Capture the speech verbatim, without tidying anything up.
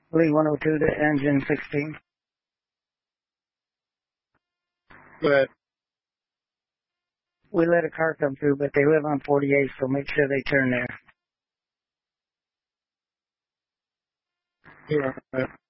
Lee one oh two to engine sixteen. Go ahead. We let a car come through, but they live on forty-eight, so make sure they turn there. All right.